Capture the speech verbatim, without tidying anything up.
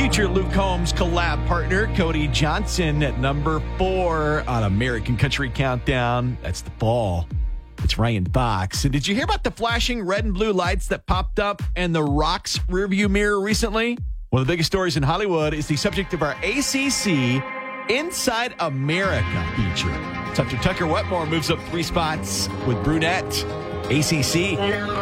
future Luke Combs collab partner, Cody Johnson, at number four on American Country Countdown. That's the fall. It's Ryan Fox. And did you hear about the flashing red and blue lights that popped up in the Rock's rearview mirror recently? One of the biggest stories in Hollywood is the subject of our A C C Inside America feature. Tucker Tucker Wetmore moves up three spots with Brunette. A C C